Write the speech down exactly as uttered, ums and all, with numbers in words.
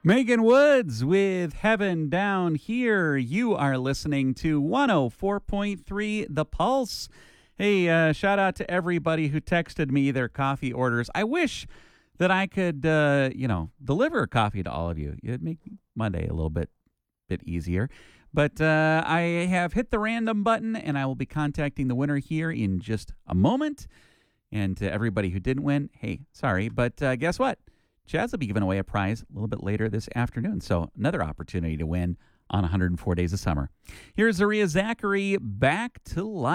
Megan Woods with Heaven Down Here. You are listening to one oh four point three The Pulse. Hey, uh, shout out to everybody who texted me their coffee orders. I wish that I could, uh, you know, deliver coffee to all of you. It'd make Monday a little bit, bit easier. But uh, I have hit the random button, and I will be contacting the winner here in just a moment. And to everybody who didn't win, hey, sorry. But uh, guess what? Chaz will be giving away a prize a little bit later this afternoon. So another opportunity to win on one hundred four Days of Summer. Here's Zaria Zachary, Back to Life.